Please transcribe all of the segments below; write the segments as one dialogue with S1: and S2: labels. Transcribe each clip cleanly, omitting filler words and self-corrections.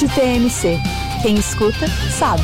S1: Start TMC. Quem escuta, sabe.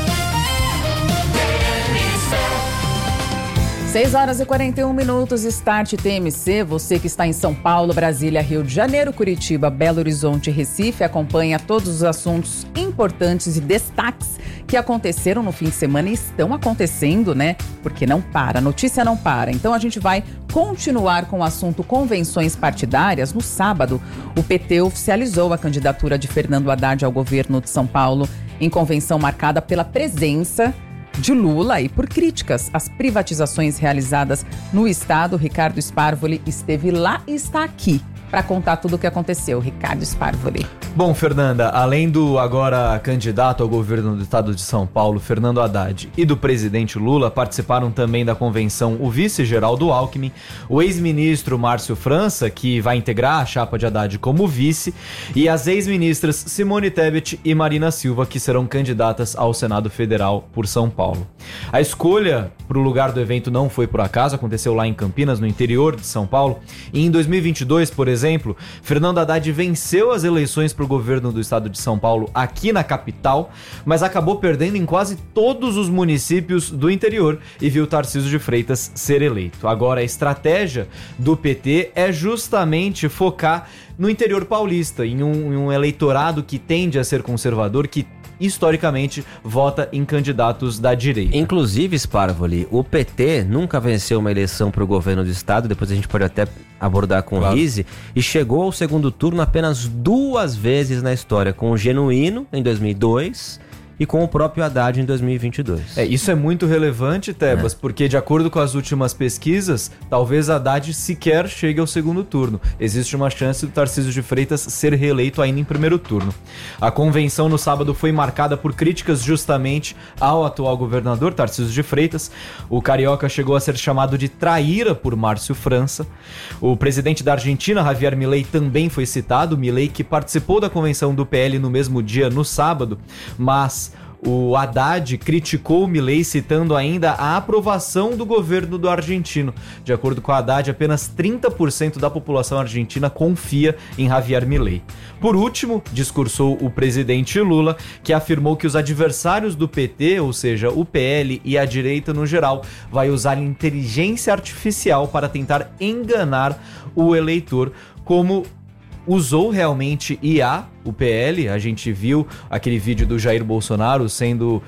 S2: 6h41, Start TMC. Você que está em São Paulo, Brasília, Rio de Janeiro, Curitiba, Belo Horizonte e Recife, acompanha todos os assuntos importantes e destaques que aconteceram no fim de semana e estão acontecendo, né? Porque não para, a notícia não para. Então a gente vai continuar com o assunto convenções partidárias. No sábado, o PT oficializou a candidatura de Fernando Haddad ao governo de São Paulo em convenção marcada pela presença de Lula e por críticas às privatizações realizadas no estado. Ricardo Sparvoli esteve lá e está aqui para contar tudo o que aconteceu. Ricardo Sparvoli.
S3: Bom, Fernanda, além do agora candidato ao governo do estado de São Paulo, Fernando Haddad, e do presidente Lula, participaram também da convenção o vice Geraldo Alckmin, o ex-ministro Márcio França, que vai integrar a chapa de Haddad como vice, e as ex-ministras Simone Tebet e Marina Silva, que serão candidatas ao Senado Federal por São Paulo. A escolha para o lugar do evento não foi por acaso, aconteceu lá em Campinas, no interior de São Paulo, e em 2022, por exemplo, Fernando Haddad venceu as eleições para o governo do estado de São Paulo aqui na capital, mas acabou perdendo em quase todos os municípios do interior e viu Tarcísio de Freitas ser eleito. Agora, a estratégia do PT é justamente focar no interior paulista, em um eleitorado que tende a ser conservador, que historicamente vota em candidatos da direita.
S4: Inclusive, Sparvoli, o PT nunca venceu uma eleição para o governo do estado, depois a gente pode até abordar com o Rizzi, e chegou ao segundo turno apenas 2 vezes na história, com o Genuíno em 2002 e com o próprio Haddad em 2022.
S3: Isso é muito relevante, Tebas, porque de acordo com as últimas pesquisas, talvez Haddad sequer chegue ao segundo turno. Existe uma chance do Tarcísio de Freitas ser reeleito ainda em primeiro turno. A convenção no sábado foi marcada por críticas justamente ao atual governador, Tarcísio de Freitas. O carioca chegou a ser chamado de traíra por Márcio França. O presidente da Argentina, Javier Milei, também foi citado. Milei, que participou da convenção do PL no mesmo dia, no sábado, mas o Haddad criticou o Milei, citando ainda a aprovação do governo do argentino. De acordo com o Haddad, apenas 30% da população argentina confia em Javier Milei. Por último, discursou o presidente Lula, que afirmou que os adversários do PT, ou seja, o PL e a direita no geral, vai usar inteligência artificial para tentar enganar o eleitor, como usou realmente IA, o PL. A gente viu aquele vídeo do Jair Bolsonaro sendo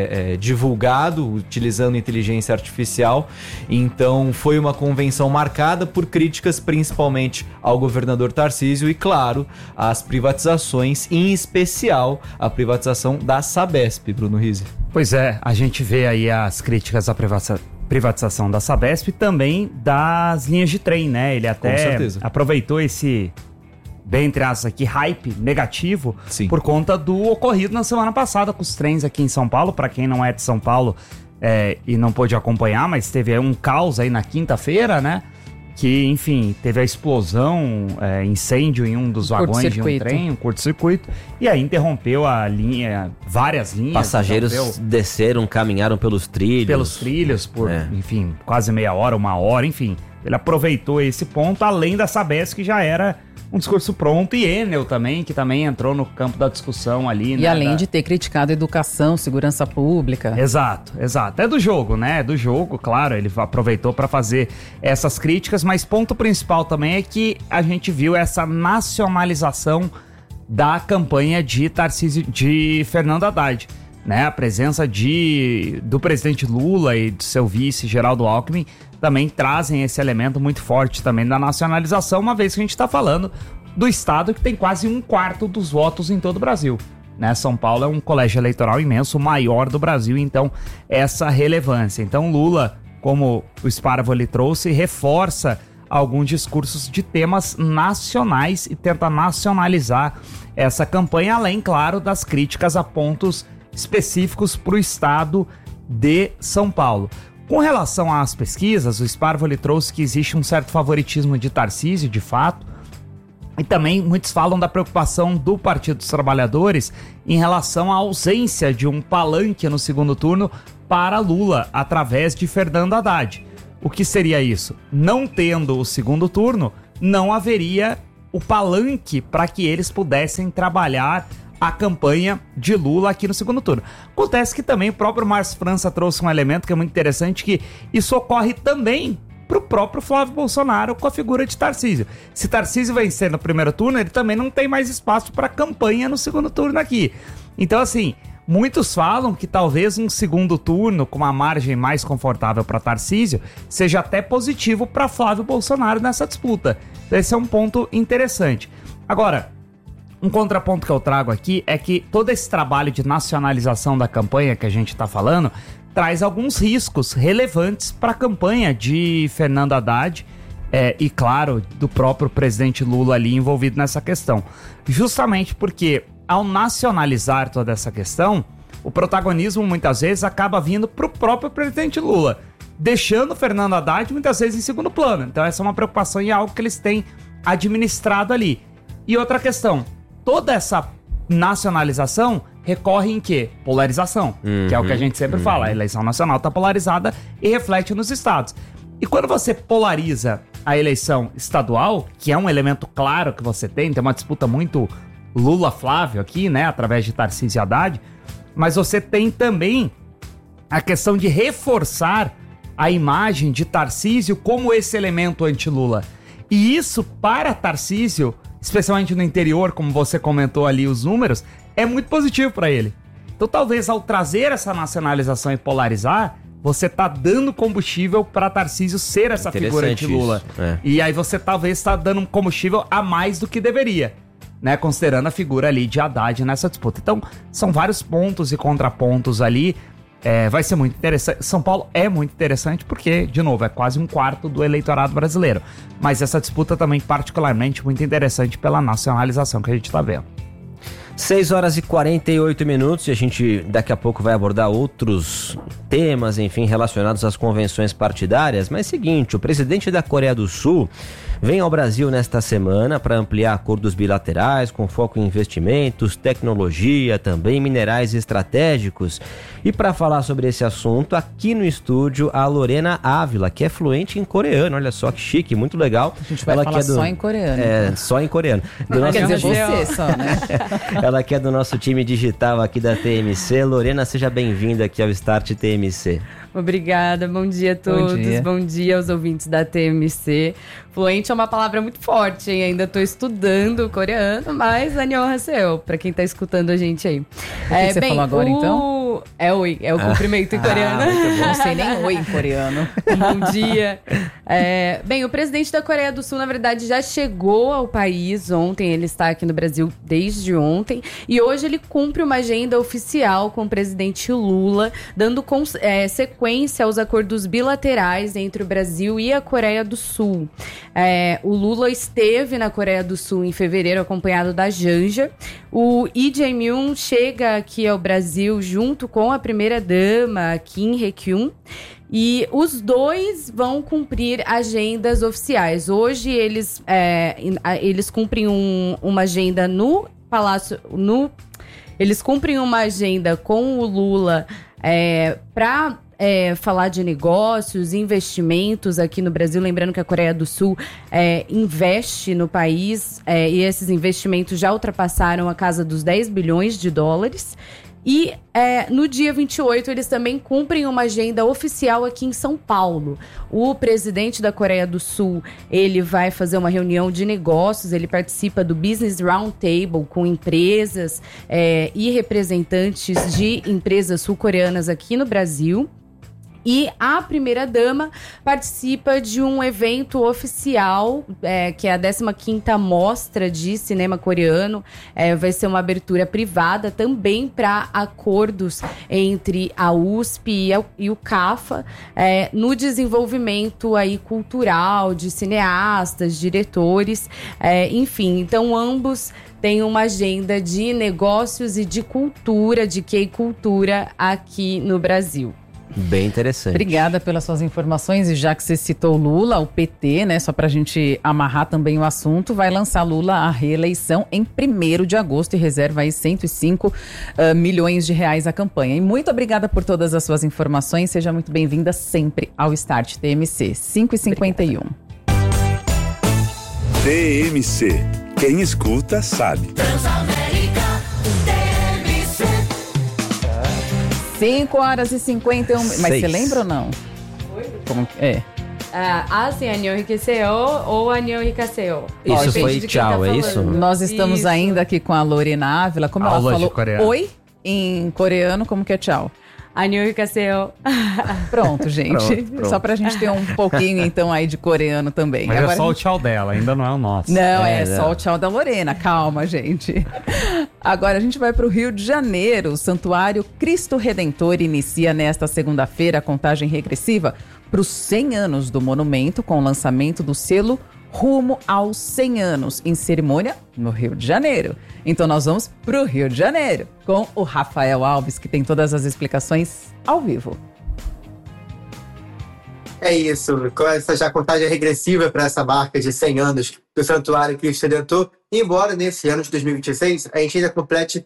S3: divulgado utilizando inteligência artificial. Então foi uma convenção marcada por críticas principalmente ao governador Tarcísio e, claro, às privatizações, em especial a privatização da Sabesp, Bruno Rizzi.
S5: Pois é, a gente vê aí as críticas à privatização da Sabesp e também das linhas de trem, né? Ele até aproveitou esse, bem entre aspas aqui, hype negativo. Sim. Por conta do ocorrido na semana passada com os trens aqui em São Paulo. Para quem não é de São Paulo e não pôde acompanhar, mas teve um caos aí na quinta-feira, né? Que, enfim, teve a explosão, incêndio em um dos vagões de um trem, um curto-circuito, e aí interrompeu a linha, várias linhas.
S4: Passageiros desceram, caminharam pelos trilhos.
S5: Por, enfim, quase meia hora, 1 hora, enfim. Ele aproveitou esse ponto, além da Sabesp, que já era um discurso pronto, e Enel também, que também entrou no campo da discussão ali.
S2: E além de ter criticado educação, segurança pública.
S5: Exato. É do jogo, né? É do jogo, claro, ele aproveitou para fazer essas críticas, mas ponto principal também é que a gente viu essa nacionalização da campanha de Fernando Haddad, né? A presença do presidente Lula e do seu vice, Geraldo Alckmin, também trazem esse elemento muito forte também da nacionalização, uma vez que a gente está falando do estado que tem quase 1/4 dos votos em todo o Brasil, né? São Paulo é um colégio eleitoral imenso, o maior do Brasil, então essa relevância. Então Lula, como o Sparvoli trouxe, reforça alguns discursos de temas nacionais e tenta nacionalizar essa campanha, além, claro, das críticas a pontos específicos para o estado de São Paulo. Com relação às pesquisas, o Sparvoli trouxe que existe um certo favoritismo de Tarcísio, de fato, e também muitos falam da preocupação do Partido dos Trabalhadores em relação à ausência de um palanque no segundo turno para Lula, através de Fernando Haddad. O que seria isso? Não tendo o segundo turno, não haveria o palanque para que eles pudessem trabalhar a campanha de Lula aqui no segundo turno. Acontece que também o próprio Márcio França trouxe um elemento que é muito interessante, que isso ocorre também pro próprio Flávio Bolsonaro com a figura de Tarcísio. Se Tarcísio vencer no primeiro turno, ele também não tem mais espaço para campanha no segundo turno aqui. Então, assim, muitos falam que talvez um segundo turno com uma margem mais confortável para Tarcísio seja até positivo para Flávio Bolsonaro nessa disputa. Então, esse é um ponto interessante. Agora, um contraponto que eu trago aqui é que todo esse trabalho de nacionalização da campanha que a gente está falando traz alguns riscos relevantes para a campanha de Fernando Haddad e, claro, do próprio presidente Lula ali envolvido nessa questão. Justamente porque, ao nacionalizar toda essa questão, o protagonismo muitas vezes acaba vindo para o próprio presidente Lula, deixando o Fernando Haddad muitas vezes em segundo plano. Então essa é uma preocupação e algo que eles têm administrado ali. E outra questão, toda essa nacionalização recorre em quê? Polarização, que é o que a gente sempre fala. A eleição nacional está polarizada e reflete nos estados. E quando você polariza a eleição estadual, que é um elemento claro que você tem uma disputa muito Lula-Flávio aqui, né, através de Tarcísio e Haddad, mas você tem também a questão de reforçar a imagem de Tarcísio como esse elemento anti-Lula. E isso, para Tarcísio, especialmente no interior, como você comentou ali os números, é muito positivo para ele. Então, talvez ao trazer essa nacionalização e polarizar, você tá dando combustível para Tarcísio ser essa figura anti-Lula. E aí você talvez está dando um combustível a mais do que deveria, né? Considerando a figura ali de Haddad nessa disputa. Então, são vários pontos e contrapontos ali. Vai ser muito interessante. São Paulo é muito interessante porque, de novo, é quase um quarto do eleitorado brasileiro. Mas essa disputa também particularmente muito interessante pela nacionalização que a gente está vendo.
S4: 6 horas e 48 minutos e a gente daqui a pouco vai abordar outros temas, enfim, relacionados às convenções partidárias. Mas seguinte, o presidente da Coreia do Sul vem ao Brasil nesta semana para ampliar acordos bilaterais com foco em investimentos, tecnologia, também minerais estratégicos. E para falar sobre esse assunto, aqui no estúdio, a Lorena Ávila, que é fluente em coreano. Olha só que chique, muito legal.
S2: A gente vai falar só em coreano.
S4: Só em coreano.
S2: Quer dizer, você só, né?
S4: Ela que é do nosso time digital aqui da TMC. Lorena, seja bem-vinda aqui ao Start TMC.
S6: Obrigada, bom dia a todos, bom dia aos ouvintes da TMC. Fluente é uma palavra muito forte, hein? Ainda tô estudando coreano, mas annyeonghaseyo, pra quem tá escutando a gente aí.
S2: O que você falou agora, então?
S6: É oi, é o cumprimento em coreano.
S2: Não sei nem oi em coreano.
S6: Bom dia. Bem, o presidente da Coreia do Sul, na verdade, já chegou ao país ontem, ele está aqui no Brasil desde ontem, e hoje ele cumpre uma agenda oficial com o presidente Lula, dando sequência aos acordos bilaterais entre o Brasil e a Coreia do Sul. O Lula esteve na Coreia do Sul em fevereiro, acompanhado da Janja. O Lee Jae-myung chega aqui ao Brasil junto com a primeira-dama, Kim Hye-kyun. E os dois vão cumprir agendas oficiais. Hoje eles cumprem uma agenda no Palácio... Eles cumprem uma agenda com o Lula para falar de negócios, investimentos aqui no Brasil. Lembrando que a Coreia do Sul investe no país e esses investimentos já ultrapassaram a casa dos 10 bilhões de dólares. E no dia 28 eles também cumprem uma agenda oficial aqui em São Paulo. O presidente da Coreia do Sul, ele vai fazer uma reunião de negócios, ele participa do Business Roundtable com empresas e representantes de empresas sul-coreanas aqui no Brasil. E a primeira-dama participa de um evento oficial, que é a 15ª Mostra de Cinema Coreano. Vai ser uma abertura privada também para acordos entre a USP e o CAFA no desenvolvimento aí cultural de cineastas, diretores, enfim. Então, ambos têm uma agenda de negócios e de cultura, de K-cultura aqui no Brasil.
S4: Bem interessante.
S2: Obrigada pelas suas informações. E já que você citou Lula, o PT, né, só pra gente amarrar também o assunto, vai lançar Lula à reeleição em 1º de agosto e reserva aí 105 milhões de reais à campanha. E muito obrigada por todas as suas informações. Seja muito bem-vinda sempre ao Start TMC. 5h51.
S7: TMC. Quem escuta sabe.
S8: Transamérica.
S2: 5h51. Mas você
S4: Seis.
S2: lembra ou não? Como que é?
S6: Sim, Anil enriqueceu ou Anil enriqueceu.
S4: Isso
S6: Depende
S4: foi
S6: de quem
S4: tchau,
S6: tá
S4: é isso?
S6: falando.
S2: Nós estamos
S6: Isso.
S2: ainda aqui com a Lorena Ávila. Como
S5: Aula
S2: ela
S5: de
S2: falou
S5: coreano.
S2: oi em coreano, como que é tchau?
S6: Anil enriqueceu.
S2: Pronto, gente.
S4: Pronto.
S2: Só pra gente ter um pouquinho, então, aí de coreano também.
S5: Mas
S2: Agora
S5: é só
S2: a
S5: o
S2: gente-
S5: tchau dela, ainda não é o nosso.
S2: Não, é
S4: não.
S2: só o tchau da Lorena. Calma, gente. Agora a gente vai para o Rio de Janeiro. O Santuário Cristo Redentor inicia nesta segunda-feira a contagem regressiva para os 100 anos do monumento, com o lançamento do selo Rumo aos 100 anos, em cerimônia no Rio de Janeiro. Então nós vamos para o Rio de Janeiro, com o Rafael Alves, que tem todas as explicações ao vivo.
S7: É isso, começa já a contagem regressiva para essa marca de 100 anos do Santuário Cristo Redentor, embora nesse ano de 2026 a gente ainda complete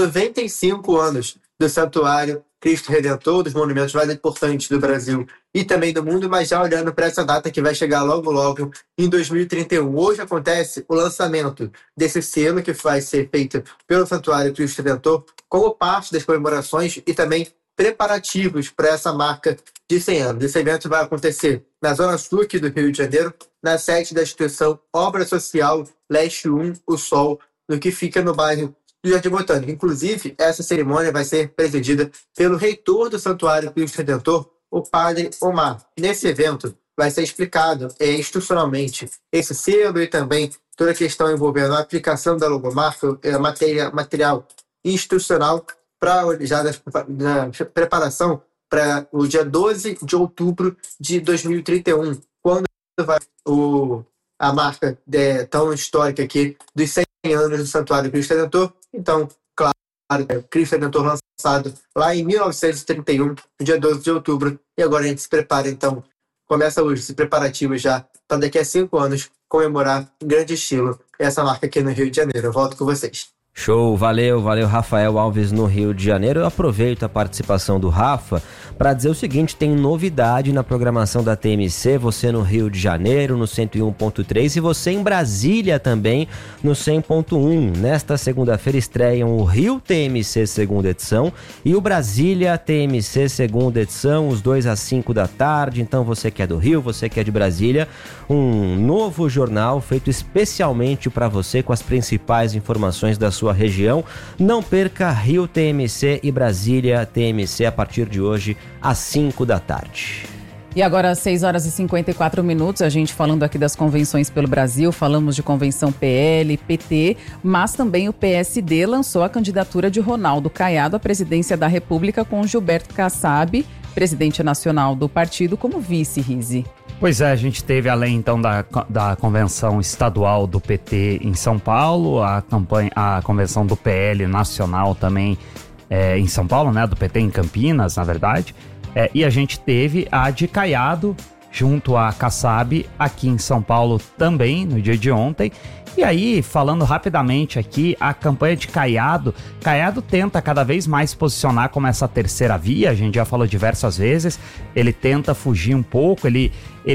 S7: 95 anos do Santuário Cristo Redentor, dos monumentos mais importantes do Brasil e também do mundo, mas já olhando para essa data que vai chegar logo logo em 2031. Hoje acontece o lançamento desse selo que vai ser feito pelo Santuário Cristo Redentor como parte das comemorações e também preparativos para essa marca de 100 anos. Esse evento vai acontecer na Zona Sul aqui do Rio de Janeiro, na sede da instituição Obra Social Leste 1, o Sol, no que fica no bairro do Jardim Botânico. Inclusive, essa cerimônia vai ser presidida pelo reitor do Santuário Cristo Redentor, o Padre Omar. Nesse evento vai ser explicado institucionalmente esse selo e também toda a questão envolvendo a aplicação da logomarca, material institucional para já na preparação para o dia 12 de outubro de 2031, quando vai a marca tão histórica aqui dos 100 anos do Santuário Cristo Redentor. Então, claro, Cristo Redentor lançado lá em 1931, no dia 12 de outubro, e agora a gente se prepara, então, começa hoje esse preparativo já para daqui a 5 anos comemorar em grande estilo essa marca aqui no Rio de Janeiro. Eu volto com vocês.
S4: Show, valeu Rafael Alves no Rio de Janeiro. Eu aproveito a participação do Rafa para dizer o seguinte: tem novidade na programação da TMC, você no Rio de Janeiro no 101.3 e você em Brasília também no 100.1. Nesta segunda-feira estreiam o Rio TMC segunda edição e o Brasília TMC segunda edição, os dois às 5 da tarde. Então você que é do Rio, você que é de Brasília, um novo jornal feito especialmente para você com as principais informações da sua região. Não perca Rio TMC e Brasília TMC a partir de hoje às 5 da tarde.
S2: E agora às 6h54, a gente falando aqui das convenções pelo Brasil, falamos de convenção PL, PT, mas também o PSD lançou a candidatura de Ronaldo Caiado à presidência da República com Gilberto Kassab, presidente nacional do partido, como vice, Rizi.
S5: Pois é, a gente teve, além então da convenção estadual do PT em São Paulo, a convenção do PL nacional também em São Paulo, né, do PT em Campinas, na verdade, e a gente teve a de Caiado junto a Kassab aqui em São Paulo também, no dia de ontem. E aí, falando rapidamente aqui, a campanha de Caiado tenta cada vez mais se posicionar como essa terceira via, a gente já falou diversas vezes, ele tenta fugir um pouco, ele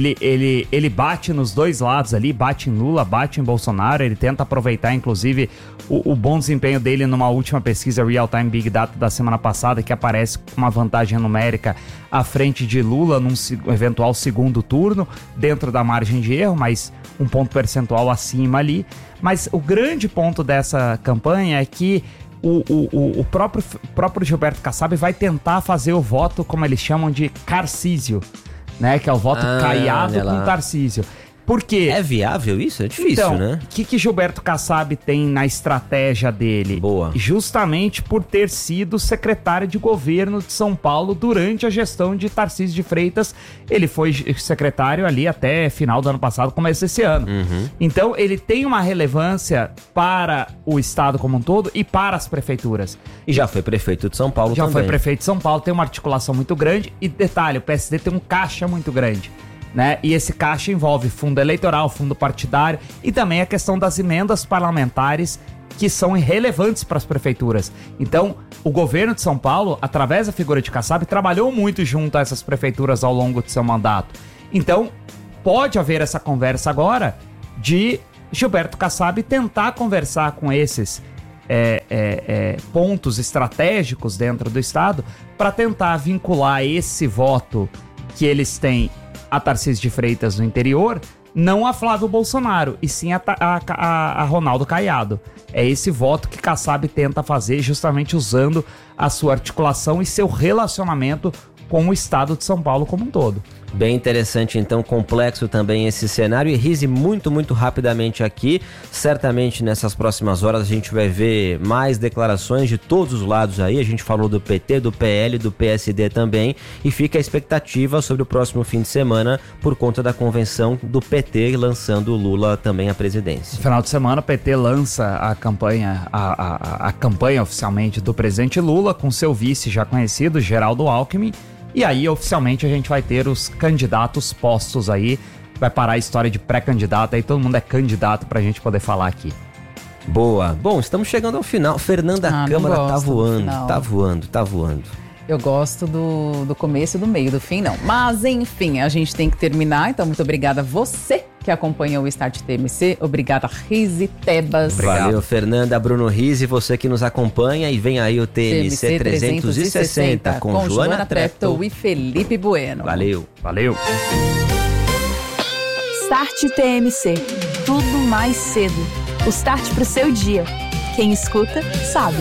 S5: bate nos dois lados ali, bate em Lula, bate em Bolsonaro, ele tenta aproveitar inclusive o bom desempenho dele numa última pesquisa Real Time Big Data da semana passada, que aparece com uma vantagem numérica à frente de Lula num eventual segundo turno, dentro da margem de erro, mas um ponto percentual acima ali. Mas o grande ponto dessa campanha é que o próprio Gilberto Kassab vai tentar fazer o voto, como eles chamam de Carcísio, né? Que é o voto Caiado com Tarcísio. Por quê?
S4: É viável isso? É difícil,
S5: então,
S4: né?
S5: O que Gilberto Kassab tem na estratégia dele?
S4: Boa.
S5: Justamente por ter sido secretário de governo de São Paulo durante a gestão de Tarcísio de Freitas. Ele foi secretário ali até final do ano passado, começo desse ano. Então, ele tem uma relevância para o estado como um todo e para as prefeituras.
S4: E já foi prefeito de São Paulo também.
S5: Já foi prefeito de São Paulo, tem uma articulação muito grande. E detalhe, o PSD tem um caixa muito grande, né? E esse caixa envolve fundo eleitoral, fundo partidário e também a questão das emendas parlamentares que são irrelevantes para as prefeituras. Então, o governo de São Paulo, através da figura de Kassab, trabalhou muito junto a essas prefeituras ao longo de seu mandato. Então, pode haver essa conversa agora de Gilberto Kassab tentar conversar com esses pontos estratégicos dentro do estado para tentar vincular esse voto que eles têm a Tarcísio de Freitas no interior, não a Flávio Bolsonaro, e sim a Ronaldo Caiado. É esse voto que Kassab tenta fazer justamente usando a sua articulação e seu relacionamento com o estado de São Paulo como um todo.
S4: Bem interessante, então, complexo também esse cenário. E Rizzi, muito rapidamente aqui, certamente nessas próximas horas a gente vai ver mais declarações de todos os lados aí. A gente falou do PT, do PL, do PSD também, e fica a expectativa sobre o próximo fim de semana por conta da convenção do PT lançando o Lula também à presidência.
S5: No final de semana o PT lança a campanha, a campanha oficialmente do presidente Lula com seu vice já conhecido, Geraldo Alckmin. E aí, oficialmente, a gente vai ter os candidatos postos aí. Vai parar a história de pré-candidato. Aí todo mundo é candidato pra gente poder falar aqui.
S4: Boa. Bom, estamos chegando ao final. Fernanda Câmara tá voando.
S2: Eu gosto do começo e do meio, do fim não. Mas, enfim, a gente tem que terminar. Então, muito obrigada a você que acompanha o Start TMC. Obrigada, Rizzi Tebas.
S4: Valeu, Fernanda, Bruno Rizzi, você que nos acompanha. E vem aí o TMC 360 com Joana Treptow
S2: e Felipe Bueno.
S4: Valeu.
S1: Start TMC. Tudo mais cedo. O start pro seu dia. Quem escuta, sabe.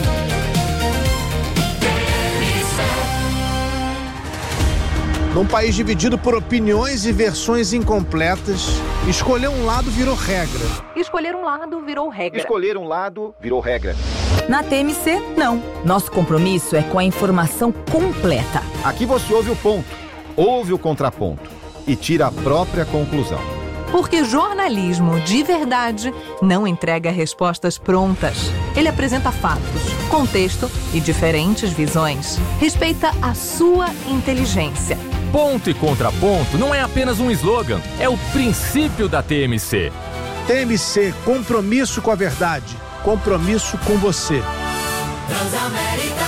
S8: Num país dividido por opiniões e versões incompletas, escolher um lado virou regra.
S1: Escolher um lado virou regra.
S9: Na TMC, não. Nosso compromisso é com a informação completa.
S10: Aqui você ouve o ponto, ouve o contraponto e tira a própria conclusão.
S9: Porque jornalismo de verdade não entrega respostas prontas. Ele apresenta fatos, contexto e diferentes visões. Respeita a sua inteligência.
S11: Ponto e contraponto não é apenas um slogan, é o princípio da TMC.
S8: TMC, compromisso com a verdade, compromisso com você.
S12: Transamérica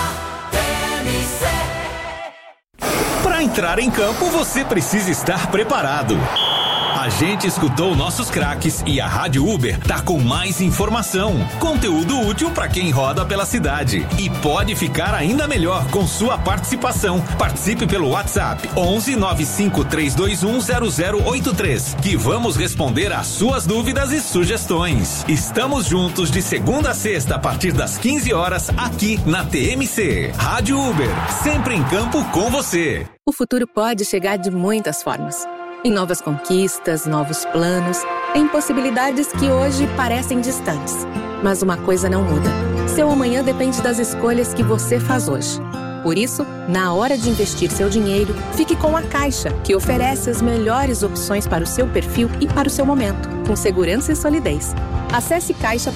S12: TMC. Para entrar em campo, você precisa estar preparado. A gente escutou nossos craques e a Rádio Uber tá com mais informação, conteúdo útil para quem roda pela cidade. E pode ficar ainda melhor com sua participação. Participe pelo WhatsApp 11 95 321 0083, que vamos responder às suas dúvidas e sugestões. Estamos juntos de segunda a sexta a partir das 15 horas aqui na TMC. Rádio Uber, sempre em campo com você.
S13: O futuro pode chegar de muitas formas. Em novas conquistas, novos planos, em possibilidades que hoje parecem distantes. Mas uma coisa não muda. Seu amanhã depende das escolhas que você faz hoje. Por isso, na hora de investir seu dinheiro, fique com a Caixa, que oferece as melhores opções para o seu perfil e para o seu momento, com segurança e solidez. Acesse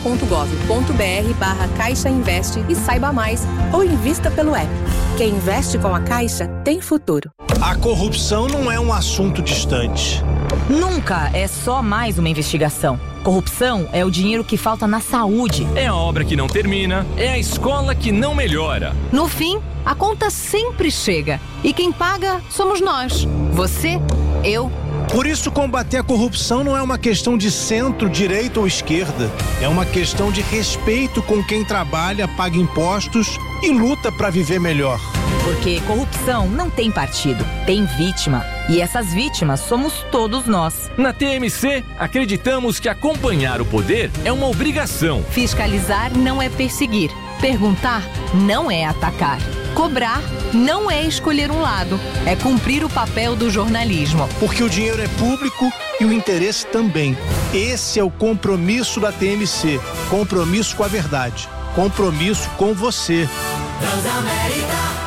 S13: caixa.gov.br/Caixa Investe e saiba mais, ou invista pelo app. Quem investe com a Caixa tem futuro.
S8: A corrupção não é um assunto distante.
S9: Nunca é só mais uma investigação. Corrupção é o dinheiro que falta na saúde.
S11: É a obra que não termina, é a escola que não melhora.
S9: No fim, a conta sempre chega. E quem paga somos nós. Você, eu.
S8: Por isso, combater a corrupção não é uma questão de centro, direita ou esquerda. É uma questão de respeito com quem trabalha, paga impostos e luta para viver melhor.
S9: Porque corrupção não tem partido, tem vítima. E essas vítimas somos todos nós.
S11: Na TMC, acreditamos que acompanhar o poder é uma obrigação.
S9: Fiscalizar não é perseguir. Perguntar não é atacar. Cobrar não é escolher um lado. É cumprir o papel do jornalismo.
S8: Porque o dinheiro é público e o interesse também. Esse é o compromisso da TMC. Compromisso com a verdade. Compromisso com você.
S12: Transamérica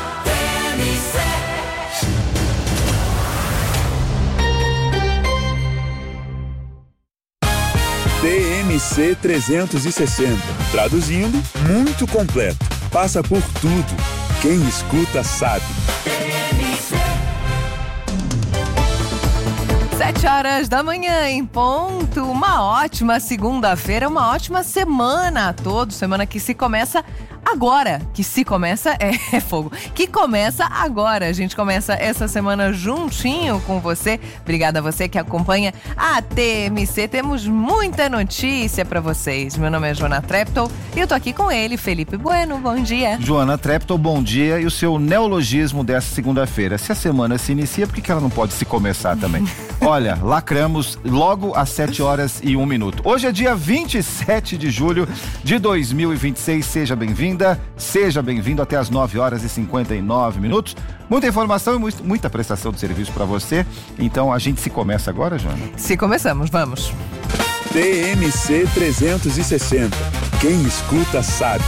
S14: TMC 360. Traduzindo, muito completo. Passa por tudo. Quem escuta sabe.
S9: 7h em ponto. Uma ótima segunda-feira, uma ótima semana a todos. Semana que se começa agora, que se começa é fogo, que começa agora. A gente começa essa semana juntinho com você. Obrigada a você que acompanha a TMC. Temos muita notícia pra vocês. Meu nome é Joana Treptow e eu tô aqui com ele, Felipe Bueno. Bom dia.
S10: Joana Treptow, bom dia. E o seu neologismo dessa segunda-feira? Se a semana se inicia, por que ela não pode se começar também? Olha, lacramos logo às 7h01. Hoje é dia 27 de julho de 2026. Seja bem-vinda, seja bem-vindo até as 9h59. Muita informação e muita prestação de serviço para você. Então a gente se começa agora, Joana?
S9: Se começamos, vamos.
S14: TMC 360. Quem escuta sabe.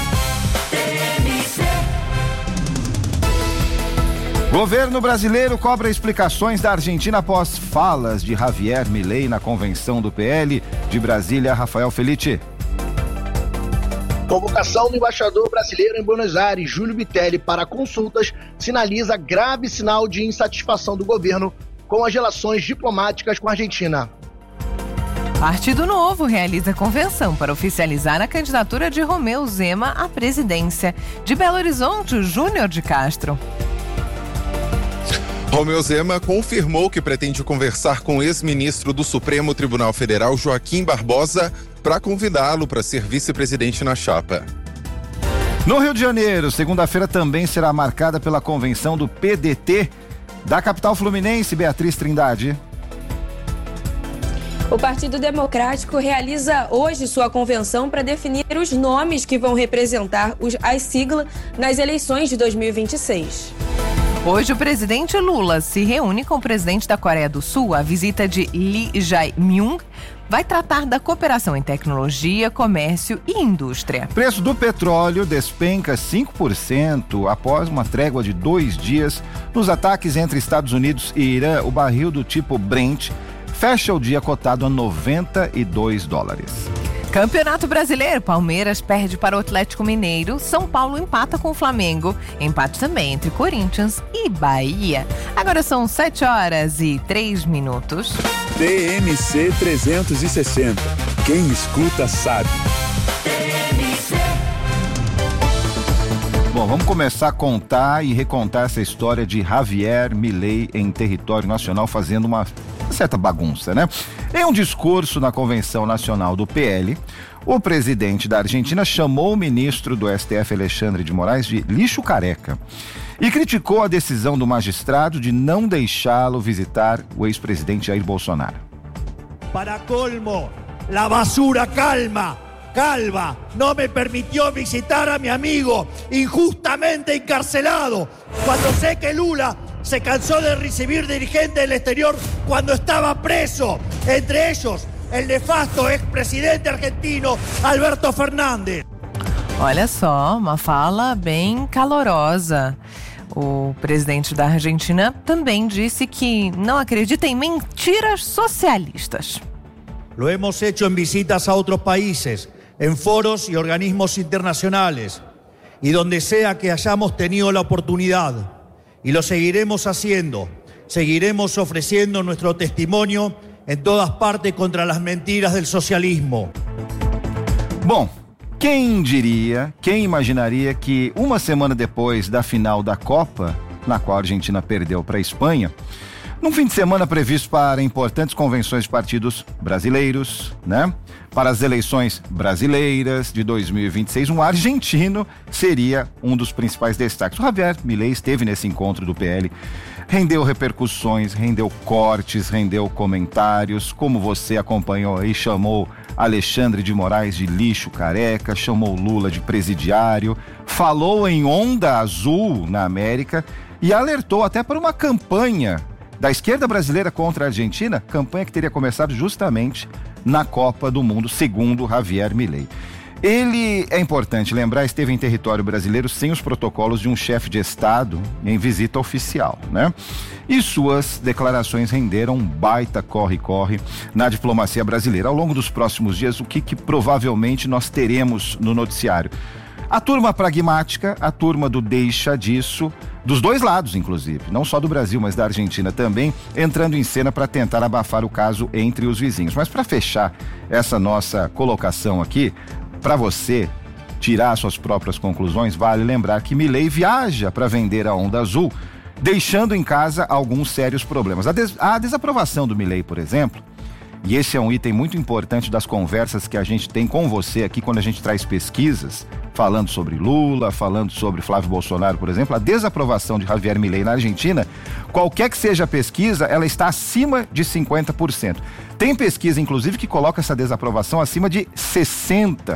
S10: Governo brasileiro cobra explicações da Argentina após falas de Javier Milei na convenção do PL. De Brasília, Rafael Felitti.
S15: Convocação do embaixador brasileiro em Buenos Aires, Júlio Bitelli, para consultas sinaliza grave sinal de insatisfação do governo com as relações diplomáticas com a Argentina.
S9: Partido Novo realiza convenção para oficializar a candidatura de Romeu Zema à presidência. De Belo Horizonte, Júnior de Castro.
S16: Romeu Zema confirmou que pretende conversar com o ex-ministro do Supremo Tribunal Federal, Joaquim Barbosa, para convidá-lo para ser vice-presidente na chapa.
S10: No Rio de Janeiro, segunda-feira também será marcada pela convenção do PDT. Da capital fluminense, Beatriz Trindade.
S17: O Partido Democrático realiza hoje sua convenção para definir os nomes que vão representar as siglas nas eleições de 2026.
S9: Hoje o presidente Lula se reúne com o presidente da Coreia do Sul. A visita de Lee Jae-myung vai tratar da cooperação em tecnologia, comércio e indústria.
S10: Preço do petróleo despenca 5% após uma trégua de 2 dias. Nos ataques entre Estados Unidos e Irã, o barril do tipo Brent fecha o dia cotado a $92.
S9: Campeonato Brasileiro, Palmeiras perde para o Atlético Mineiro, São Paulo empata com o Flamengo, empate também entre Corinthians e Bahia. Agora são 7h03.
S14: TMC 360. Quem escuta sabe.
S10: Bom, vamos começar a contar e recontar essa história de Javier Milei em território nacional fazendo uma certa bagunça, né? Em um discurso na Convenção Nacional do PL, o presidente da Argentina chamou o ministro do STF, Alexandre de Moraes, de lixo careca e criticou a decisão do magistrado de não deixá-lo visitar o ex-presidente Jair Bolsonaro.
S18: Para colmo, la basura calva no me permitió visitar a mi amigo injustamente encarcelado cuando sé que Lula se cansó de recibir dirigentes del exterior cuando estaba preso, entre ellos el nefasto expresidente argentino Alberto Fernández.
S9: Olha só, uma fala bem calorosa. O presidente da Argentina também disse que não acredita em mentiras socialistas.
S18: Lo hemos hecho en visitas a otros países, en foros y organismos internacionales, y donde sea que hayamos tenido la oportunidad. Y lo seguiremos haciendo, seguiremos ofreciendo nuestro testimonio en todas partes contra las mentiras del socialismo.
S10: Bom, quem diria, quem imaginaria que uma semana depois da final da Copa, na qual a Argentina perdeu para a Espanha, num fim de semana previsto para importantes convenções de partidos brasileiros, né? Para as eleições brasileiras de 2026, um argentino seria um dos principais destaques. O Javier Milei esteve nesse encontro do PL, rendeu repercussões, rendeu cortes, rendeu comentários, como você acompanhou aí, chamou Alexandre de Moraes de lixo careca, chamou Lula de presidiário, falou em onda azul na América e alertou até para uma campanha da esquerda brasileira contra a Argentina, campanha que teria começado justamente na Copa do Mundo, segundo Javier Milei. Ele, é importante lembrar, esteve em território brasileiro sem os protocolos de um chefe de Estado em visita oficial, né? E suas declarações renderam um baita corre-corre na diplomacia brasileira. Ao longo dos próximos dias, o que provavelmente nós teremos no noticiário? A turma pragmática, a turma do deixa disso, dos dois lados, inclusive, não só do Brasil, mas da Argentina também, entrando em cena para tentar abafar o caso entre os vizinhos. Mas para fechar essa nossa colocação aqui, para você, tirar suas próprias conclusões, vale lembrar que Milei viaja para vender a onda azul, deixando em casa alguns sérios problemas. A desaprovação do Milei, por exemplo, e esse é um item muito importante das conversas que a gente tem com você aqui quando a gente traz pesquisas, falando sobre Lula, falando sobre Flávio Bolsonaro, por exemplo, a desaprovação de Javier Milei na Argentina, qualquer que seja a pesquisa, ela está acima de 50%. Tem pesquisa, inclusive, que coloca essa desaprovação acima de 60%.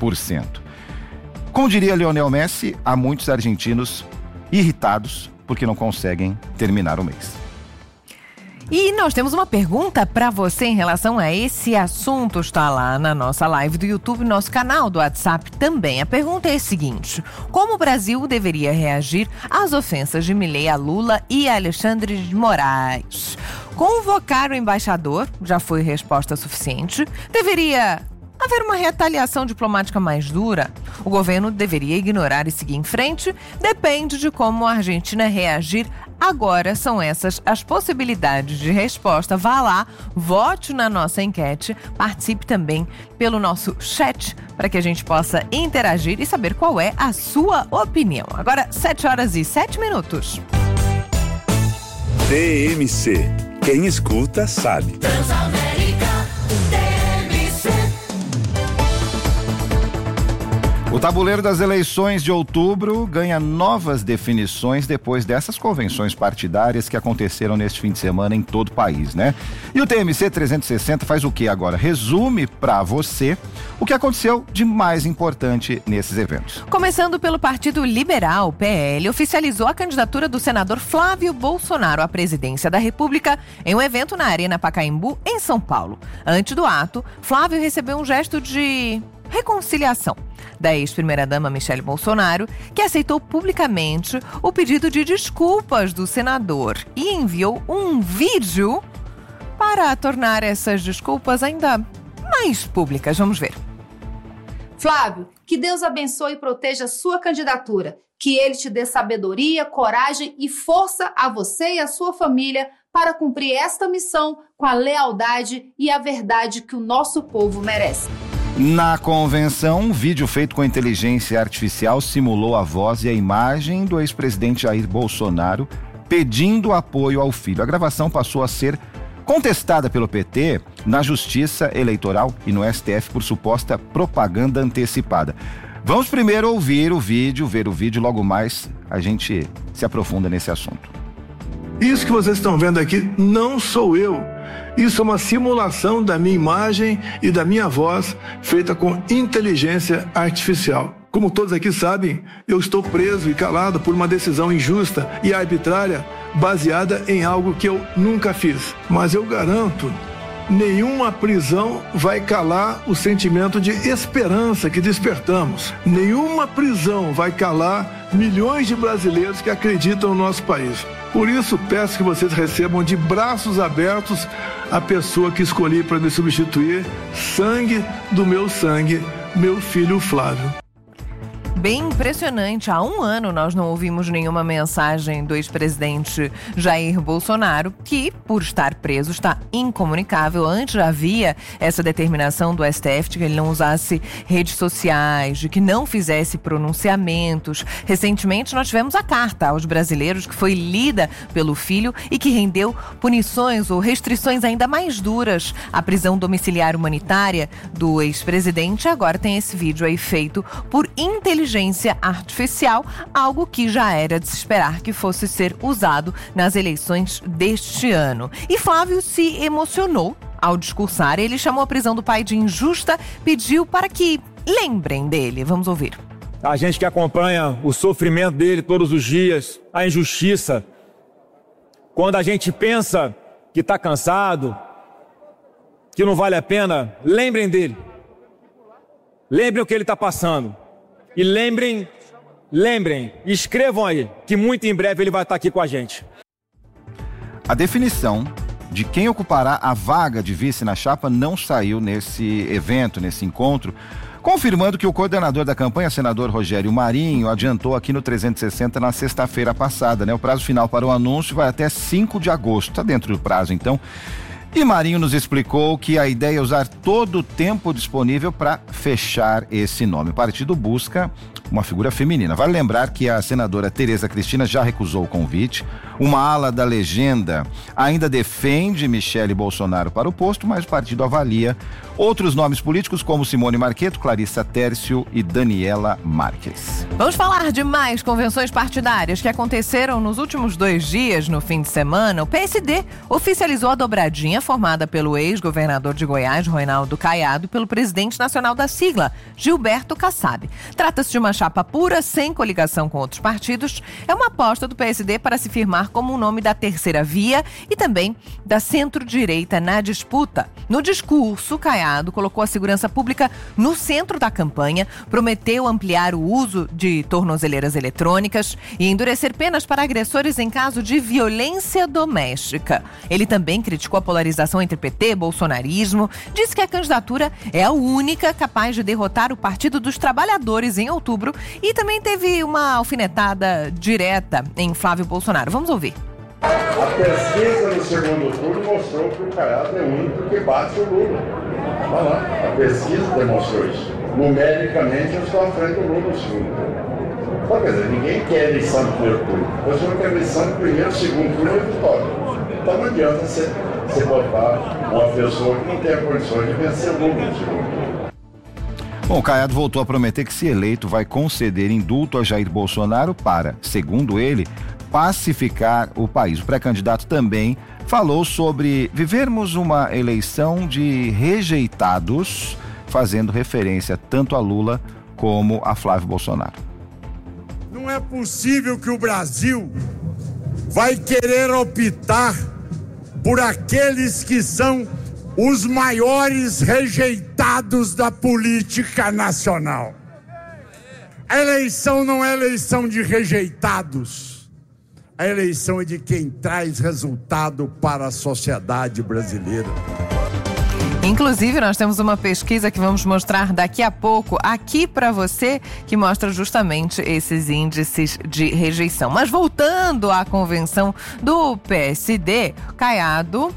S10: Como diria Lionel Messi, há muitos argentinos irritados porque não conseguem terminar o mês.
S9: E nós temos uma pergunta para você em relação a esse assunto. Está lá na nossa live do YouTube, nosso canal do WhatsApp também. A pergunta é a seguinte: como o Brasil deveria reagir às ofensas de Milei a Lula e a Alexandre de Moraes? Convocar o embaixador já foi resposta suficiente? Deveria haver uma retaliação diplomática mais dura? O governo deveria ignorar e seguir em frente? Depende de como a Argentina reagir. Agora são essas as possibilidades de resposta. Vá lá, vote na nossa enquete, participe também pelo nosso chat para que a gente possa interagir e saber qual é a sua opinião. Agora, 7h07.
S14: TMC. Quem escuta sabe.
S10: O tabuleiro das eleições de outubro ganha novas definições depois dessas convenções partidárias que aconteceram neste fim de semana em todo o país, né? E o TMC 360 faz o que agora? Resume para você o que aconteceu de mais importante nesses eventos.
S9: Começando pelo Partido Liberal, o PL, oficializou a candidatura do senador Flávio Bolsonaro à presidência da República em um evento na Arena Pacaembu, em São Paulo. Antes do ato, Flávio recebeu um gesto de reconciliação da ex-primeira-dama Michele Bolsonaro, que aceitou publicamente o pedido de desculpas do senador e enviou um vídeo para tornar essas desculpas ainda mais públicas. Vamos ver.
S19: Flávio, que Deus abençoe e proteja a sua candidatura. Que Ele te dê sabedoria, coragem e força a você e a sua família para cumprir esta missão com a lealdade e a verdade que o nosso povo merece.
S10: Na convenção, um vídeo feito com inteligência artificial simulou a voz e a imagem do ex-presidente Jair Bolsonaro pedindo apoio ao filho. A gravação passou a ser contestada pelo PT na Justiça Eleitoral e no STF por suposta propaganda antecipada. Vamos primeiro ouvir o vídeo, ver o vídeo, logo mais a gente se aprofunda nesse assunto.
S20: Isso que vocês estão vendo aqui não sou eu. Isso é uma simulação da minha imagem e da minha voz feita com inteligência artificial. Como todos aqui sabem, eu estou preso e calado por uma decisão injusta e arbitrária baseada em algo que eu nunca fiz. Mas eu garanto, nenhuma prisão vai calar o sentimento de esperança que despertamos. Nenhuma prisão vai calar milhões de brasileiros que acreditam no nosso país. Por isso, peço que vocês recebam de braços abertos a pessoa que escolhi para me substituir, sangue do meu sangue, meu filho Flávio.
S9: Bem impressionante. Há um ano nós não ouvimos nenhuma mensagem do ex-presidente Jair Bolsonaro, que, por estar preso, está incomunicável. Antes já havia essa determinação do STF de que ele não usasse redes sociais, de que não fizesse pronunciamentos. Recentemente nós tivemos a carta aos brasileiros que foi lida pelo filho e que rendeu punições ou restrições ainda mais duras à prisão domiciliar humanitária do ex-presidente. Agora tem esse vídeo aí feito por inteligência artificial, algo que já era de se esperar que fosse ser usado nas eleições deste ano. E Flávio se emocionou ao discursar. Ele chamou a prisão do pai de injusta, pediu para que lembrem dele. Vamos ouvir.
S21: A gente que acompanha o sofrimento dele todos os dias, a injustiça, quando a gente pensa que está cansado, que não vale a pena, lembrem dele. Lembrem o que ele está passando. E lembrem, escrevam aí, que muito em breve ele vai estar aqui com a gente.
S10: A definição de quem ocupará a vaga de vice na chapa não saiu nesse evento, nesse encontro, confirmando que o coordenador da campanha, senador Rogério Marinho, adiantou aqui no 360 na sexta-feira passada, né? O prazo final para o anúncio vai até 5 de agosto, está dentro do prazo, então. E Marinho nos explicou que a ideia é usar todo o tempo disponível para fechar esse nome. O partido busca uma figura feminina. Vale lembrar que a senadora Tereza Cristina já recusou o convite. Uma ala da legenda ainda defende Michele Bolsonaro para o posto, mas o partido avalia outros nomes políticos como Simone Marqueto, Clarissa Tércio e Daniela Marques.
S9: Vamos falar de mais convenções partidárias que aconteceram nos últimos 2 dias no fim de semana. O PSD oficializou a dobradinha formada pelo ex-governador de Goiás, Ronaldo Caiado, e pelo presidente nacional da sigla, Gilberto Kassab. Trata-se de uma chapa pura, sem coligação com outros partidos. É uma aposta do PSD para se firmar como o nome da terceira via e também da centro-direita na disputa. No discurso, Caiado colocou a segurança pública no centro da campanha, prometeu ampliar o uso de tornozeleiras eletrônicas e endurecer penas para agressores em caso de violência doméstica. Ele também criticou a polarização entre PT e bolsonarismo, disse que a candidatura é a única capaz de derrotar o Partido dos Trabalhadores em outubro e também teve uma alfinetada direta em Flávio Bolsonaro. Vamos ouvir.
S3: A pesquisa no segundo turno mostrou que o Caiado é o único que bate o Lula. Olha lá, a pesquisa demonstrou isso. Numericamente, eu estou à frente do Lula no segundo turno. Então, quer dizer, ninguém quer eleição no primeiro turno. Você não quer eleição no primeiro, segundo turno é vitória. Então não adianta você botar uma pessoa que não tem condições de vencer o Lula no segundo turno.
S10: Bom, o Caiado voltou a prometer que, se eleito, vai conceder indulto a Jair Bolsonaro para, segundo ele, pacificar o país. O pré-candidato também falou sobre vivermos uma eleição de rejeitados, fazendo referência tanto a Lula como a Flávio Bolsonaro.
S22: Não é possível que o Brasil vai querer optar por aqueles que são os maiores rejeitados da política nacional. A eleição não é eleição de rejeitados. A eleição é de quem traz resultado para a sociedade brasileira.
S9: Inclusive, nós temos uma pesquisa que vamos mostrar daqui a pouco aqui para você, que mostra justamente esses índices de rejeição. Mas voltando à convenção do PSD, Caiado,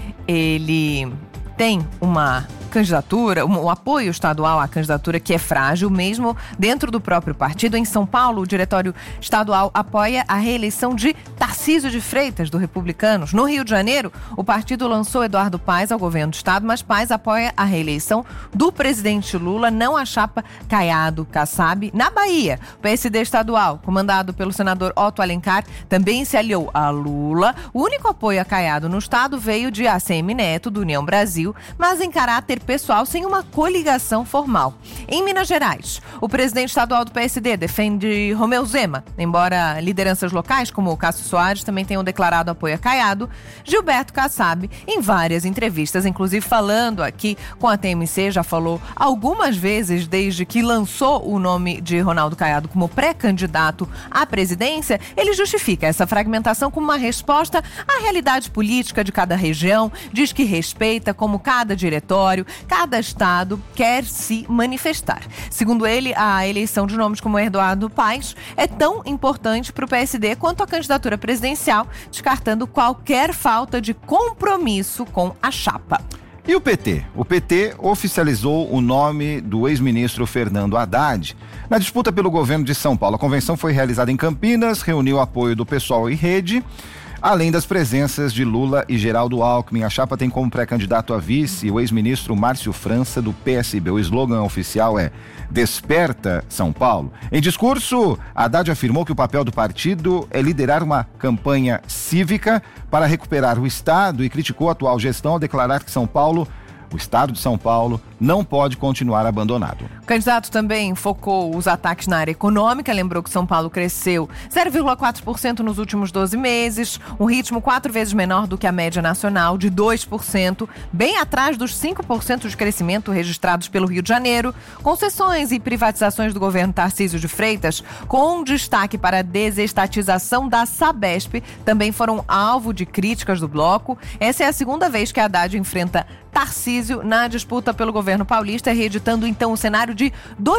S9: ele tem uma candidatura, um apoio estadual à candidatura que é frágil, mesmo dentro do próprio partido. Em São Paulo, o diretório estadual apoia a reeleição de Tarcísio de Freitas, do Republicanos. No Rio de Janeiro, o partido lançou Eduardo Paes ao governo do estado, mas Paes apoia a reeleição do presidente Lula, não a chapa Caiado-Kassab. Na Bahia, o PSD estadual, comandado pelo senador Otto Alencar, também se aliou a Lula. O único apoio a Caiado no estado veio de ACM Neto, do União Brasil, mas em caráter pessoal, sem uma coligação formal. Em Minas Gerais, o presidente estadual do PSD defende Romeu Zema, embora lideranças locais, como o Cássio Soares, também tenham declarado apoio a Caiado. Gilberto Kassab, em várias entrevistas, inclusive falando aqui com a TMC, já falou algumas vezes desde que lançou o nome de Ronaldo Caiado como pré-candidato à presidência. Ele justifica essa fragmentação como uma resposta à realidade política de cada região, diz que respeita como cada diretório, cada estado quer se manifestar. Segundo ele, a eleição de nomes como Eduardo Paes é tão importante para o PSD quanto a candidatura presidencial, descartando qualquer falta de compromisso com a chapa.
S10: E o PT? O PT oficializou o nome do ex-ministro Fernando Haddad na disputa pelo governo de São Paulo. A convenção foi realizada em Campinas, reuniu o apoio do PSOL e Rede, além das presenças de Lula e Geraldo Alckmin. A chapa tem como pré-candidato a vice o ex-ministro Márcio França, do PSB. O slogan oficial é Desperta São Paulo. Em discurso, Haddad afirmou que o papel do partido é liderar uma campanha cívica para recuperar o Estado e criticou a atual gestão ao declarar que o Estado de São Paulo não pode continuar abandonado.
S9: O candidato também focou os ataques na área econômica, lembrou que São Paulo cresceu 0,4% nos últimos 12 meses, um ritmo 4 vezes menor do que a média nacional, de 2%, bem atrás dos 5% de crescimento registrados pelo Rio de Janeiro. Concessões e privatizações do governo Tarcísio de Freitas, com destaque para a desestatização da Sabesp, também foram alvo de críticas do bloco. Essa é a segunda vez que a Haddad enfrenta Tarcísio na disputa pelo governo paulista, reeditando então o cenário de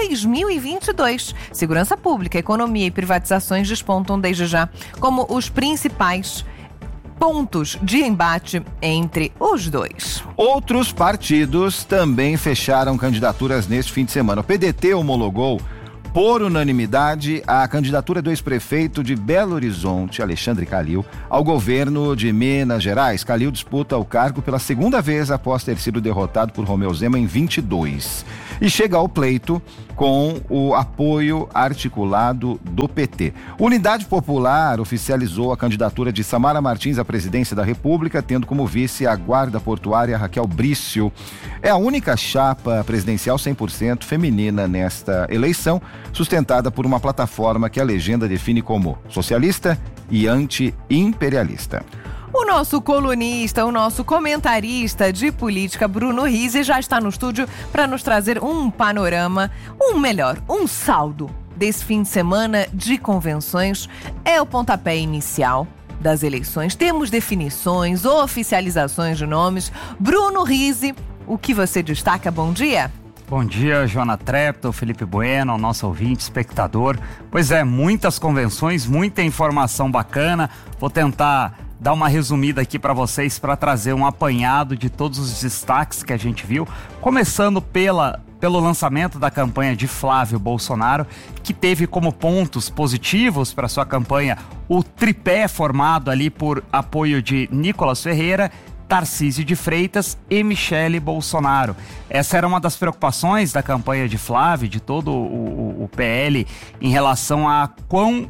S9: 2022. Segurança pública, economia e privatizações despontam desde já como os principais pontos de embate entre os dois.
S10: Outros partidos também fecharam candidaturas neste fim de semana. O PDT homologou por unanimidade a candidatura do ex-prefeito de Belo Horizonte, Alexandre Calil, ao governo de Minas Gerais. Calil disputa o cargo pela segunda vez após ter sido derrotado por Romeu Zema em 22. E chega ao pleito com o apoio articulado do PT. Unidade Popular oficializou a candidatura de Samara Martins à presidência da República, tendo como vice a guarda portuária Raquel Brício. É a única chapa presidencial 100% feminina nesta eleição, sustentada por uma plataforma que a legenda define como socialista e anti-imperialista.
S9: O nosso colunista, o nosso comentarista de política, Bruno Rizzi, já está no estúdio para nos trazer um panorama, um saldo desse fim de semana de convenções. É o pontapé inicial das eleições. Temos definições, oficializações de nomes. Bruno Rizzi, o que você destaca? Bom dia.
S5: Bom dia, Joana Trepto, Felipe Bueno, nosso ouvinte, espectador. Pois é, muitas convenções, muita informação bacana. Vou tentar dar uma resumida aqui para vocês para trazer um apanhado de todos os destaques que a gente viu, começando pelo lançamento da campanha de Flávio Bolsonaro, que teve como pontos positivos para sua campanha o tripé formado ali por apoio de Nicolas Ferreira, Tarcísio de Freitas e Michele Bolsonaro. Essa era uma das preocupações da campanha de Flávio, de todo o PL, em relação a quão